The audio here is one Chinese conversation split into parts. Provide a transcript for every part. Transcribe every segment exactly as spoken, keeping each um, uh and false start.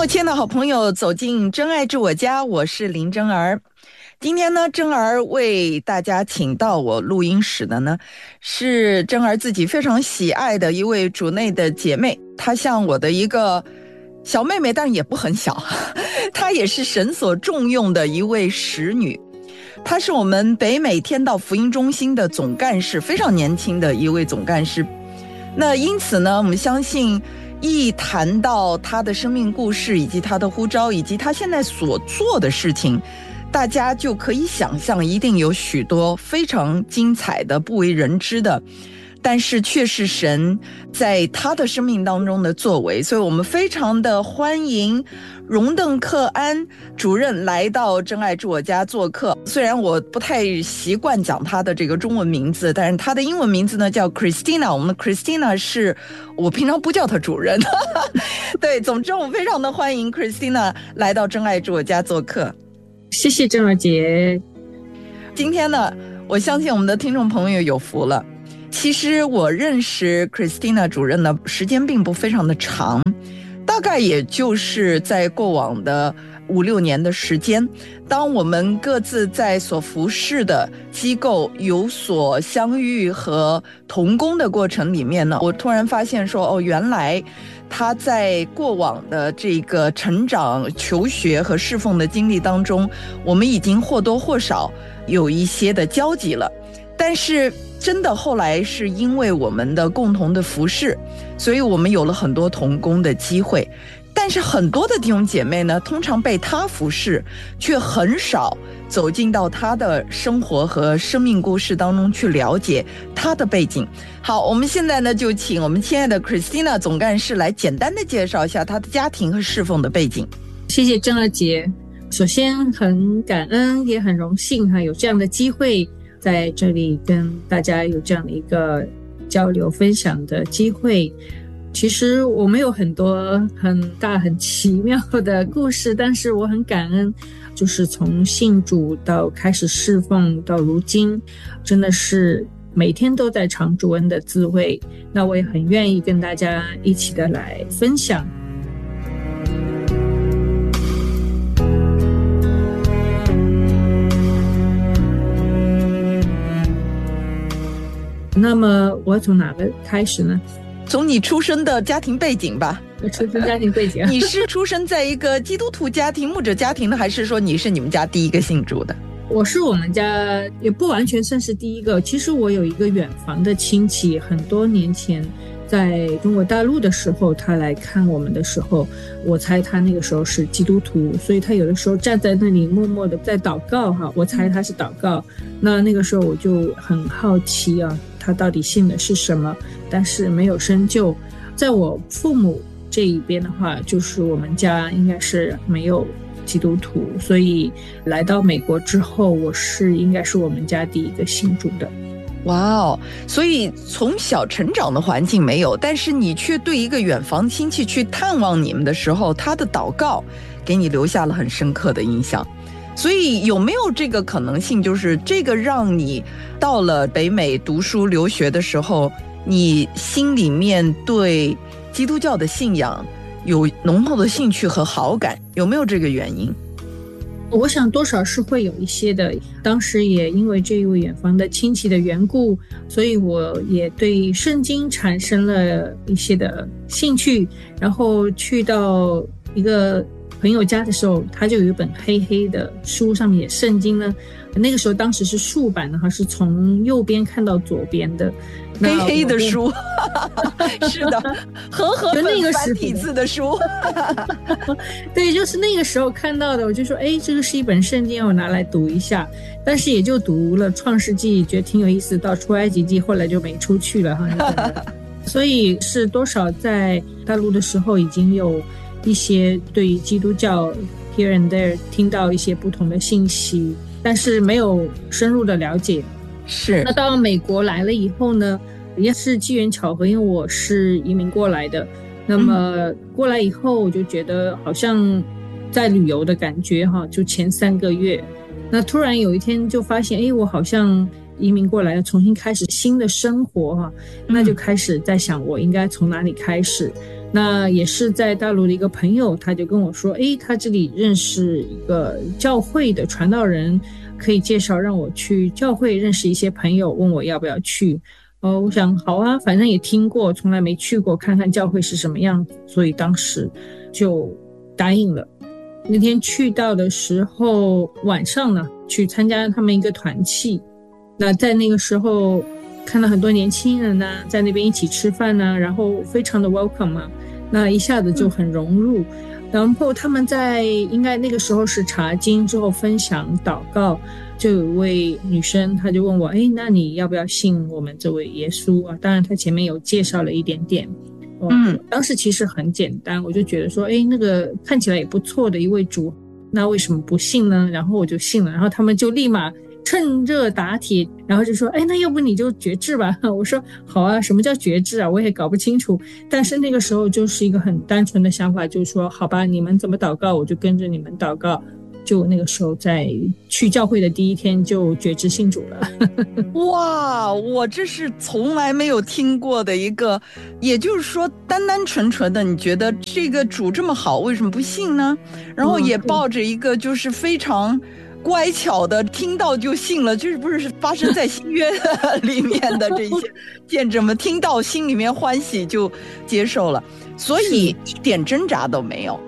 我亲爱的好朋友，走进真爱至我家，我是林真儿。今天呢，真儿为大家请到我录音室的呢，是真儿自己非常喜爱的一位主内的姐妹，她像我的一个小妹妹，但也不很小，她也是神所重用的一位使女。她是我们北美天道福音中心的总干事，非常年轻的一位总干事。那因此呢，我们相信一谈到他的生命故事，以及他的呼召，以及他现在所做的事情，大家就可以想象一定有许多非常精彩的不为人知的，但是却是神在他的生命当中的作为。所以我们非常的欢迎荣邓克安主任来到真爱至我家做客。虽然我不太习惯讲他的这个中文名字，但是他的英文名字呢叫 Christina， 我们的 Christina 是我平常不叫他主任对，总之我非常的欢迎 Christina 来到真爱至我家做客。 谢谢郑儿姐。 今天呢，我相信我们的听众朋友有福了。其实我认识 Christina 主任的时间并不非常的长，大概也就是在过往的五六年的时间，当我们各自在所服侍的机构有所相遇和同工的过程里面呢，我突然发现说，哦，原来他在过往的这个成长、求学和侍奉的经历当中，我们已经或多或少有一些的交集了。但是真的后来是因为我们的共同的服侍，所以我们有了很多同工的机会。但是很多的弟兄姐妹呢，通常被他服侍，却很少走进到他的生活和生命故事当中去了解他的背景。好，我们现在呢就请我们亲爱的 Christina 总干事来简单的介绍一下他的家庭和侍奉的背景。 谢谢郑儿姐。首先很感恩，也很荣幸哈，有这样的机会在这里跟大家有这样的一个交流分享的机会。其实我们有很多很大很奇妙的故事，但是我很感恩，就是从信主到开始侍奉到如今，真的是每天都在尝主恩的滋味。那我也很愿意跟大家一起的来分享。那么我从哪个开始呢？ 从你出生的家庭背景吧。 我出生家庭背景你是出生在一个基督徒家庭、牧者家庭的，还是说你是你们家第一个信主的？ 我是我们家也不完全算是第一个。其实我有一个远房的亲戚，很多年前在中国大陆的时候，他来看我们的时候，我猜他那个时候是基督徒，所以他有的时候站在那里默默的在祷告哈，我猜他是祷告。那那个时候我就很好奇啊，他到底信的是什么，但是没有深究。在我父母这一边的话，就是我们家应该是没有基督徒，所以来到美国之后，我是应该是我们家第一个信主的。 哇哦，所以从小成长的环境没有，但是你却对一个远房亲戚去探望你们的时候，他的祷告给你留下了很深刻的印象。所以有没有这个可能性，就是这个让你到了北美读书留学的时候，你心里面对基督教的信仰有浓厚的兴趣和好感，有没有这个原因？ 我想多少是会有一些的，当时也因为这一位远房的亲戚的缘故，所以我也对圣经产生了一些的兴趣。然后去到一个朋友家的时候，他就有一本黑黑的书，上面也圣经呢，那个时候当时是竖版的哈，是从右边看到左边的黑黑的书是的，合合本繁体字的书对，就是那个时候看到的，我就说哎，这个是一本圣经，我拿来读一下。但是也就读了创世纪，觉得挺有意思，到出埃及记后来就没出去了哈所以是多少在大陆的时候已经有一些对于基督教 here and there 听到一些不同的信息，但是没有深入的了解。 是， 那到美国来了以后呢，也是机缘巧合，因为我是移民过来的。那么过来以后，我就觉得好像在旅游的感觉哈，就前三个月，那突然有一天就发现，哎，我好像移民过来要重新开始新的生活哈，那就开始在想我应该从哪里开始。 那也是在大陆的一个朋友，他就跟我说，诶，他这里认识一个教会的传道人，可以介绍让我去教会认识一些朋友，问我要不要去。哦，我想好啊，反正也听过，从来没去过，看看教会是什么样子，所以当时就答应了。那天去到的时候，晚上呢，去参加他们一个团契。那在那个时候看到很多年轻人呢，在那边一起吃饭呢，然后非常的 welcome 嘛，那一下子就很融入。嗯，然后他们在应该那个时候是查经之后分享祷告，就有一位女生，她就问我，诶，那你要不要信我们这位耶稣啊？当然她前面有介绍了一点点。嗯，当时其实很简单，我就觉得说，诶，那个看起来也不错的一位主，那为什么不信呢？然后我就信了，然后他们就立马趁热打铁，然后就说，哎，那要不你就决志吧。我说好啊，什么叫决志啊？我也搞不清楚。但是那个时候就是一个很单纯的想法，就是说好吧，你们怎么祷告我就跟着你们祷告。就那个时候在去教会的第一天就决志信主了。 哇，我这是从来没有听过的一个，也就是说单单纯纯的你觉得这个主这么好，为什么不信呢？然后也抱着一个就是非常乖巧的听到就信了，就是不是发生在新约里面的这些见证们听到心里面欢喜就接受了，所以一点挣扎都没有。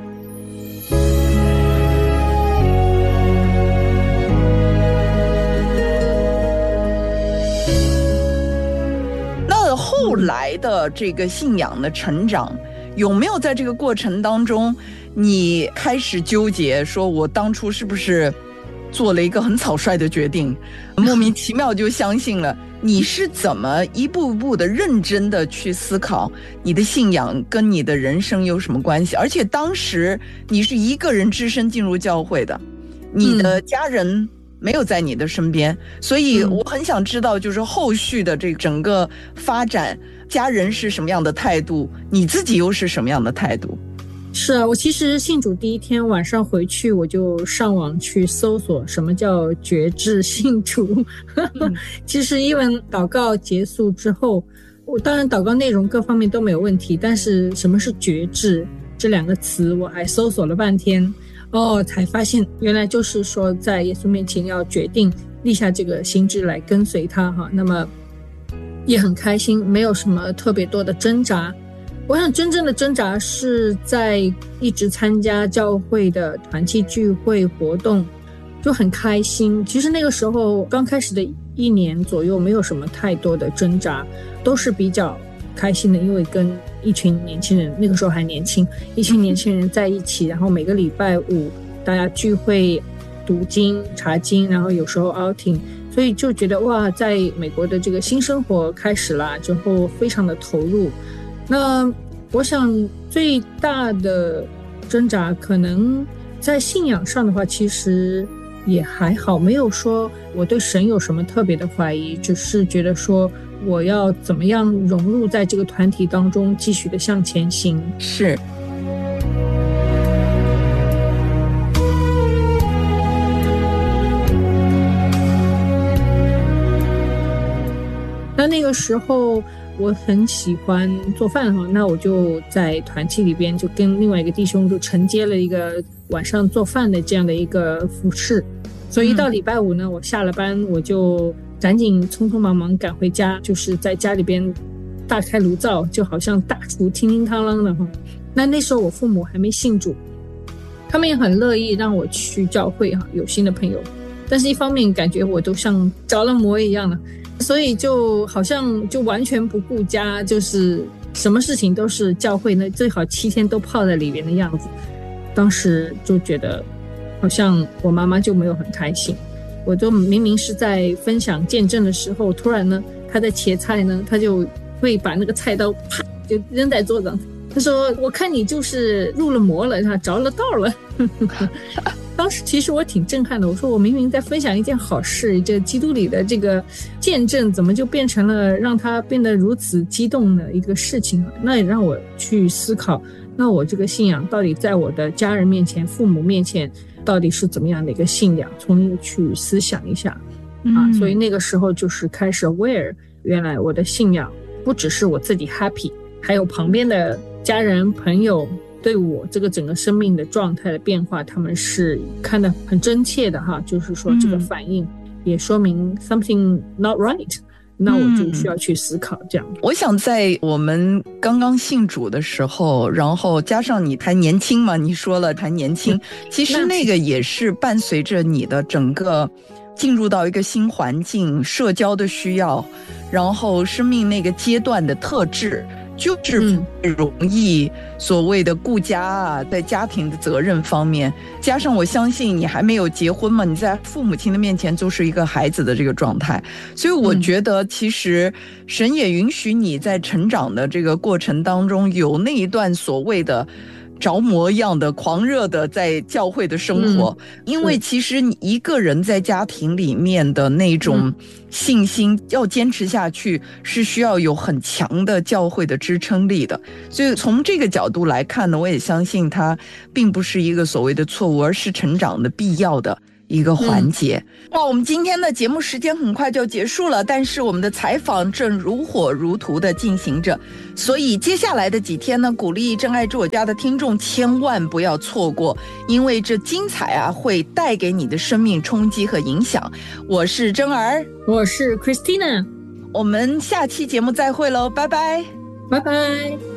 那后来的这个信仰的成长，有没有在这个过程当中你开始纠结说我当初是不是做了一个很草率的决定，莫名其妙就相信了？你是怎么一步步的认真的去思考你的信仰跟你的人生有什么关系？而且当时你是一个人只身进入教会的，你的家人没有在你的身边，所以我很想知道就是后续的这整个发展，家人是什么样的态度，你自己又是什么样的态度？ 是啊，我其实信主第一天晚上回去，我就上网去搜索什么叫决志信主。嗯、其实因为祷告结束之后，我当然祷告内容各方面都没有问题，但是什么是决志这两个词，我还搜索了半天，哦，才发现原来就是说在耶稣面前要决定立下这个心志来跟随他哈。那么也很开心，没有什么特别多的挣扎。我想真正的挣扎是在一直参加教会的团契聚会活动，就很开心。其实那个时候刚开始的一年左右没有什么太多的挣扎，都是比较开心的，因为跟一群年轻人，那个时候还年轻，一群年轻人在一起，然后每个礼拜五大家聚会读经查经，然后有时候 outing， 所以就觉得哇，在美国的这个新生活开始啦之后非常的投入。那我想最大的挣扎可能在信仰上的话，其实也还好，没有说我对神有什么特别的怀疑，只是觉得说我要怎么样融入在这个团体当中，继续的向前行。 是。 那那个时候我很喜欢做饭哈，那我就在团契里边就跟另外一个弟兄就承接了一个晚上做饭的这样的一个服侍，所以到礼拜五呢，我下了班我就赶紧匆匆忙忙赶回家，就是在家里边大开炉灶，就好像大厨叮叮当啷的哈。那那时候我父母还没信主，他们也很乐意让我去教会哈，有新的朋友，但是一方面感觉我都像着了魔一样的，所以就好像就完全不顾家，就是什么事情都是教会呢，最好七天都泡在里面的样子。当时就觉得好像我妈妈就没有很开心，我就明明是在分享见证的时候，突然呢她在切菜呢，她就会把那个菜刀啪就扔在桌子上，她说我看你就是入了魔了，着了道了。当时其实我挺震撼的，我说我明明在分享一件好事，这基督里的这个见证怎么就变成了让他变得如此激动的一个事情。那也让我去思考，那我这个信仰到底在我的家人面前父母面前到底是怎么样的一个信仰，重新去思想一下、嗯、啊，所以那个时候就是开始 aware 原来我的信仰不只是我自己 happy， 还有旁边的家人朋友对我这个整个生命的状态的变化，他们是看得很真切的哈，就是说这个反应也说明 something not right，那我就需要去思考这样、嗯、 我想在我们刚刚信主的时候，然后加上你还年轻嘛，你说了还年轻、嗯、其实那个也是伴随着你的整个进入到一个新环境，社交的需要，然后生命那个阶段的特质，就是容易所谓的顾家啊，在家庭的责任方面，加上我相信你还没有结婚嘛，你在父母亲的面前就是一个孩子的这个状态，所以我觉得其实神也允许你在成长的这个过程当中有那一段所谓的着魔一样的狂热的在教会的生活、嗯、因为其实你一个人在家庭里面的那种信心要坚持下去是需要有很强的教会的支撑力的，所以从这个角度来看呢，我也相信它并不是一个所谓的错误，而是成长的必要的一个环节。哇、嗯，我们今天的节目时间很快就结束了，但是我们的采访正如火如荼的进行着，所以接下来的几天呢，鼓励真爱住我家的听众千万不要错过，因为这精彩啊会带给你的生命冲击和影响。我是真儿， 我是 Christina， 我们下期节目再会喽，拜拜， 拜拜。